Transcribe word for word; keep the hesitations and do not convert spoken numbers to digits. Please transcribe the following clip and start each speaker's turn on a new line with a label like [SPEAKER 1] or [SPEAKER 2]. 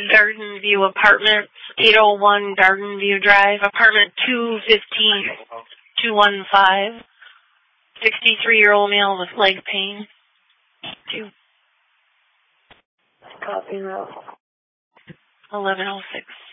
[SPEAKER 1] Garden View Apartments, eight oh one Garden View Drive, apartment two fifteen, two one five, sixty-three-year-old male with leg pain. Two.
[SPEAKER 2] Copy that.
[SPEAKER 1] eleven oh six.